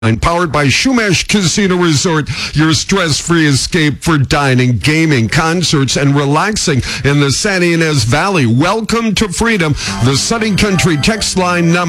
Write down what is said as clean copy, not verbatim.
Powered by Shumash Casino Resort, your stress-free escape for dining, gaming, concerts, and relaxing in the Santa Ynez Valley. Welcome to freedom. The Sunny Country text line number